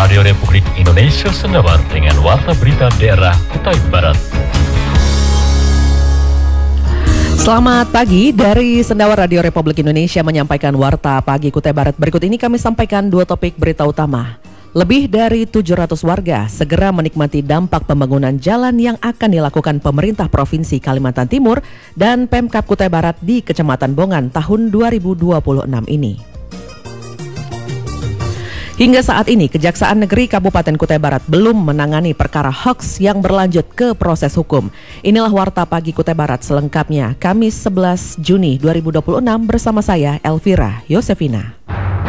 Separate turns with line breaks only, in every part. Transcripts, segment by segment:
Radio Republik Indonesia Senabar dengan Warta Berita Daerah Kutai Barat.
Selamat pagi, dari Sendawar Radio Republik Indonesia menyampaikan Warta Pagi Kutai Barat. Berikut ini kami sampaikan dua topik berita utama. Lebih dari 700 warga segera menikmati dampak pembangunan jalan yang akan dilakukan pemerintah Provinsi Kalimantan Timur dan Pemkab Kutai Barat di Kecamatan Bongan tahun 2026 ini. Hingga saat ini, Kejaksaan Negeri Kabupaten Kutai Barat belum menangani perkara hoaks yang berlanjut ke proses hukum. Inilah Warta Pagi Kutai Barat selengkapnya, Kamis 11 Juni 2026 bersama saya, Elvira Yosefina.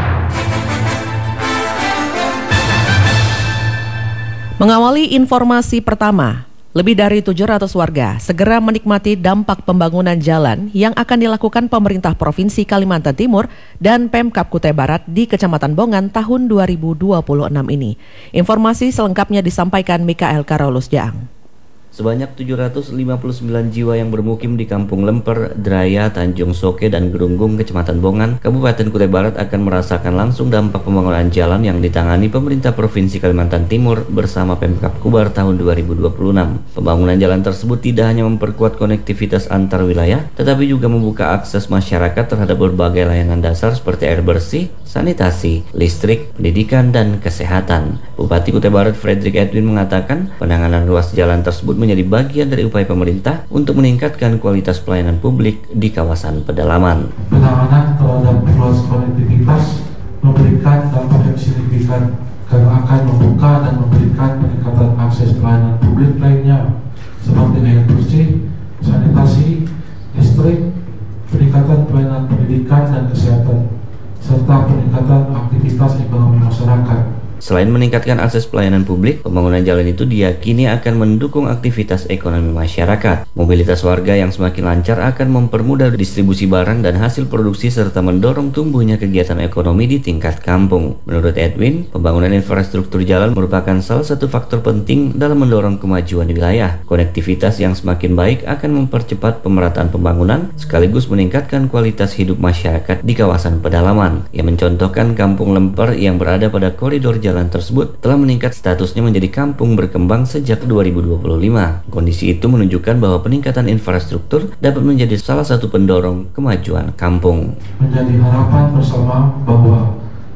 Mengawali informasi pertama, lebih dari 700 warga segera menikmati dampak pembangunan jalan yang akan dilakukan pemerintah Provinsi Kalimantan Timur dan Pemkab Kutai Barat di Kecamatan Bongan tahun 2026 ini. Informasi selengkapnya disampaikan Mikael Karolus Jaang.
Sebanyak 759 jiwa yang bermukim di Kampung Lemper, Draya, Tanjung Soke, dan Gerunggung, Kecamatan Bongan, Kabupaten Kutai Barat akan merasakan langsung dampak pembangunan jalan yang ditangani pemerintah Provinsi Kalimantan Timur bersama Pemkab Kubar tahun 2026. Pembangunan jalan tersebut tidak hanya memperkuat konektivitas antar wilayah, tetapi juga membuka akses masyarakat terhadap berbagai layanan dasar seperti air bersih, sanitasi, listrik, pendidikan, dan kesehatan. Bupati Kutai Barat Frederick Edwin mengatakan penanganan ruas jalan tersebut menjadi bagian dari upaya pemerintah untuk meningkatkan kualitas pelayanan publik di kawasan pedalaman.
Penanganan terhadap ruas konektivitas memberikan dampak yang signifikan karena akan membuka dan memberikan peningkatan akses pelayanan publik lainnya seperti air bersih, sanitasi, listrik, peningkatan pelayanan pendidikan dan kesehatan, serta peningkatan aktivitas ekonomi masyarakat.
Selain meningkatkan akses pelayanan publik, pembangunan jalan itu diyakini akan mendukung aktivitas ekonomi masyarakat. Mobilitas warga yang semakin lancar akan mempermudah distribusi barang dan hasil produksi serta mendorong tumbuhnya kegiatan ekonomi di tingkat kampung. Menurut Edwin, pembangunan infrastruktur jalan merupakan salah satu faktor penting dalam mendorong kemajuan wilayah. Konektivitas yang semakin baik akan mempercepat pemerataan pembangunan sekaligus meningkatkan kualitas hidup masyarakat di kawasan pedalaman. Ia mencontohkan Kampung Lemper yang berada pada koridor jalan tersebut telah meningkat statusnya menjadi kampung berkembang sejak 2025. Kondisi itu menunjukkan bahwa peningkatan infrastruktur dapat menjadi salah satu pendorong kemajuan kampung.
Menjadi harapan bersama bahwa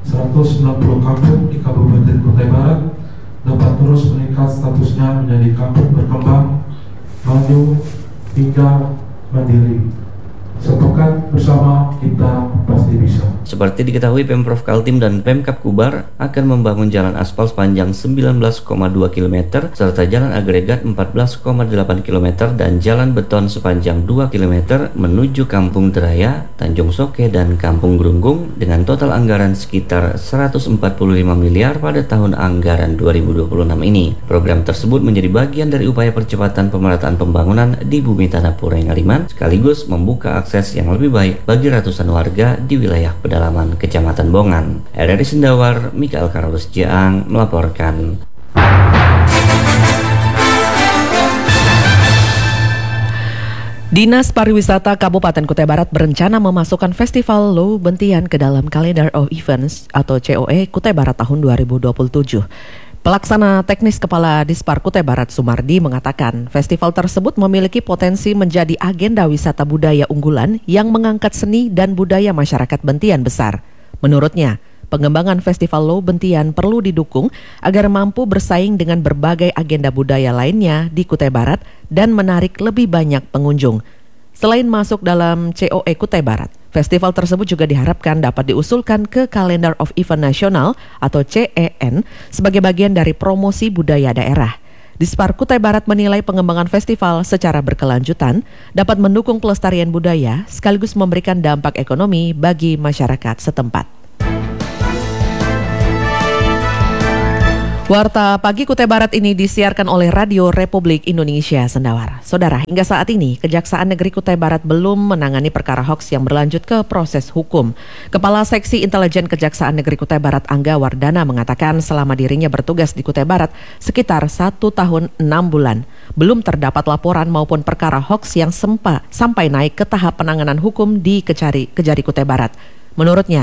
190 kampung di Kabupaten Kutai Barat dapat terus meningkat statusnya menjadi kampung berkembang, maju, hingga mandiri. Sepakat bersama kita pasti bisa.
Seperti diketahui, Pemprov Kaltim dan Pemkab Kubar akan membangun jalan aspal sepanjang 19,2 km serta jalan agregat 14,8 km dan jalan beton sepanjang 2 km menuju Kampung Draya, Tanjung Soke, dan Kampung Gerunggung dengan total anggaran sekitar 145 miliar pada tahun anggaran 2026 ini. Program tersebut menjadi bagian dari upaya percepatan pemerataan pembangunan di bumi tanah Pura Ngaliman sekaligus membuka akses yang lebih baik bagi ratusan warga di wilayah pedalaman Kecamatan Bongan. RRI Sendawar, Mikael Karolus Jaang melaporkan.
Dinas Pariwisata Kabupaten Kutai Barat berencana memasukkan Festival Low Bentian ke dalam Calendar of Events atau COE Kutai Barat tahun 2027. Pelaksana Teknis Kepala Dispar Kutai Barat Sumardi mengatakan festival tersebut memiliki potensi menjadi agenda wisata budaya unggulan yang mengangkat seni dan budaya masyarakat Bentian besar. Menurutnya, pengembangan Festival Low Bentian perlu didukung agar mampu bersaing dengan berbagai agenda budaya lainnya di Kutai Barat dan menarik lebih banyak pengunjung. Selain masuk dalam COE Kutai Barat, festival tersebut juga diharapkan dapat diusulkan ke Calendar of Event Nasional atau CEN sebagai bagian dari promosi budaya daerah. Dispar Kutai Barat menilai pengembangan festival secara berkelanjutan dapat mendukung pelestarian budaya sekaligus memberikan dampak ekonomi bagi masyarakat setempat. Warta Pagi Kutai Barat ini disiarkan oleh Radio Republik Indonesia Sendawar. Saudara, hingga saat ini Kejaksaan Negeri Kutai Barat belum menangani perkara hoaks yang berlanjut ke proses hukum. Kepala Seksi Intelijen Kejaksaan Negeri Kutai Barat Angga Wardana mengatakan selama dirinya bertugas di Kutai Barat sekitar 1 tahun 6 bulan, belum terdapat laporan maupun perkara hoaks yang sampai naik ke tahap penanganan hukum di Kejari Kutai Barat. Menurutnya,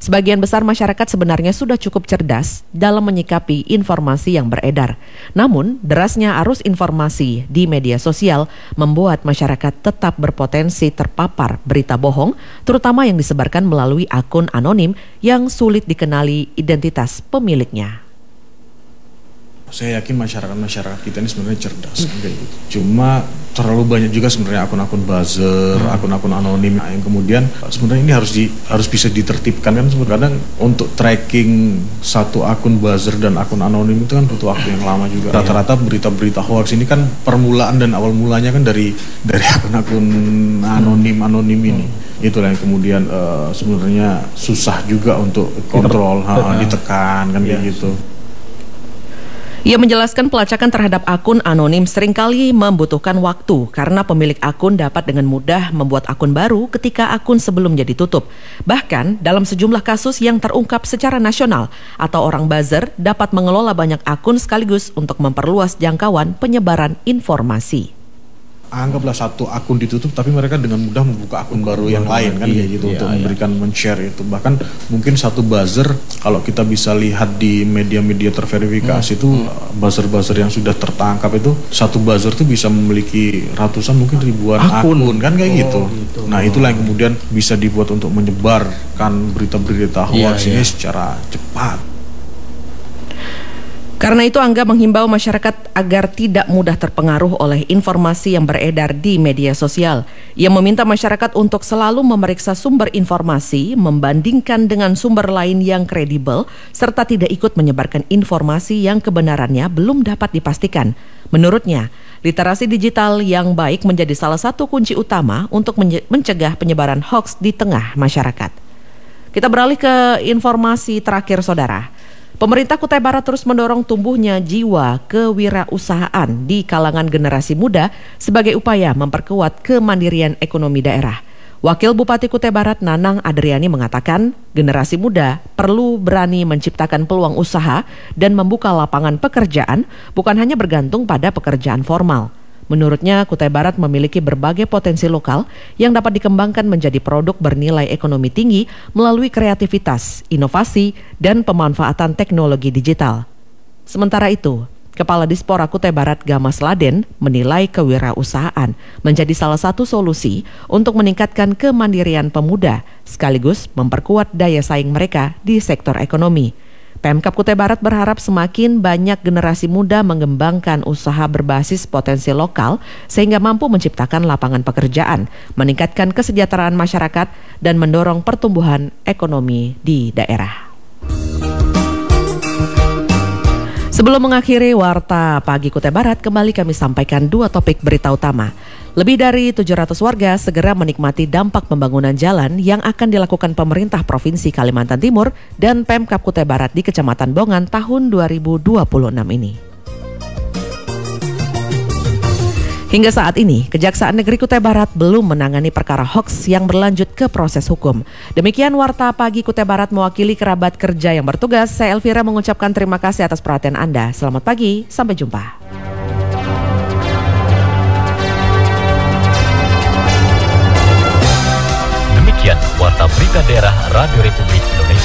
Sebagian besar masyarakat sebenarnya sudah cukup cerdas dalam menyikapi informasi yang beredar. Namun, derasnya arus informasi di media sosial membuat masyarakat tetap berpotensi terpapar berita bohong, terutama yang disebarkan melalui akun anonim yang sulit dikenali identitas pemiliknya.
Saya yakin masyarakat kita ini sebenarnya cerdas kan, kayak gitu. Cuma terlalu banyak juga sebenarnya akun-akun buzzer, akun-akun anonim yang kemudian sebenarnya ini harus bisa ditertibkan kan. Sebenarnya kadang untuk tracking satu akun buzzer dan akun anonim itu kan butuh waktu yang lama juga. Rata-rata berita-berita hoax ini kan permulaan dan awal mulanya kan dari akun-akun anonim ini. Itulah yang kemudian sebenarnya susah juga untuk kontrol, ditekan kan kayak gitu.
Ia menjelaskan pelacakan terhadap akun anonim seringkali membutuhkan waktu karena pemilik akun dapat dengan mudah membuat akun baru ketika akun sebelumnya ditutup. Bahkan dalam sejumlah kasus yang terungkap secara nasional atau orang buzzer dapat mengelola banyak akun sekaligus untuk memperluas jangkauan penyebaran informasi.
Anggaplah satu akun ditutup tapi mereka dengan mudah membuka akun baru yang lain kan kayak gitu untuk memberikan men-share itu. Bahkan mungkin satu buzzer kalau kita bisa lihat di media-media terverifikasi itu buzzer-buzzer yang sudah tertangkap itu satu buzzer tuh bisa memiliki ratusan mungkin ribuan akun kan kayak gitu. Nah, itulah yang kemudian bisa dibuat untuk menyebarkan berita-berita hoax ini secara cepat.
Karena itu Angga menghimbau masyarakat agar tidak mudah terpengaruh oleh informasi yang beredar di media sosial. Ia meminta masyarakat untuk selalu memeriksa sumber informasi, membandingkan dengan sumber lain yang kredibel, serta tidak ikut menyebarkan informasi yang kebenarannya belum dapat dipastikan. Menurutnya, literasi digital yang baik menjadi salah satu kunci utama untuk mencegah penyebaran hoax di tengah masyarakat. Kita beralih ke informasi terakhir, Saudara. Pemerintah Kutai Barat terus mendorong tumbuhnya jiwa kewirausahaan di kalangan generasi muda sebagai upaya memperkuat kemandirian ekonomi daerah. Wakil Bupati Kutai Barat Nanang Adriani mengatakan, generasi muda perlu berani menciptakan peluang usaha dan membuka lapangan pekerjaan, bukan hanya bergantung pada pekerjaan formal. Menurutnya, Kutai Barat memiliki berbagai potensi lokal yang dapat dikembangkan menjadi produk bernilai ekonomi tinggi melalui kreativitas, inovasi, dan pemanfaatan teknologi digital. Sementara itu, Kepala Dispora Kutai Barat Gamas Laden menilai kewirausahaan menjadi salah satu solusi untuk meningkatkan kemandirian pemuda sekaligus memperkuat daya saing mereka di sektor ekonomi. Pemkab Kutai Barat berharap semakin banyak generasi muda mengembangkan usaha berbasis potensi lokal sehingga mampu menciptakan lapangan pekerjaan, meningkatkan kesejahteraan masyarakat, dan mendorong pertumbuhan ekonomi di daerah. Sebelum mengakhiri Warta Pagi Kutai Barat, kembali kami sampaikan dua topik berita utama. Lebih dari 700 warga segera menikmati dampak pembangunan jalan yang akan dilakukan pemerintah Provinsi Kalimantan Timur dan Pemkab Kutai Barat di Kecamatan Bongan tahun 2026 ini. Hingga saat ini, Kejaksaan Negeri Kutai Barat belum menangani perkara hoaks yang berlanjut ke proses hukum. Demikian Warta Pagi Kutai Barat mewakili kerabat kerja yang bertugas. Saya Elvira mengucapkan terima kasih atas perhatian Anda. Selamat pagi, sampai jumpa.
Demikian Warta Berita Daerah Radio Republik Indonesia.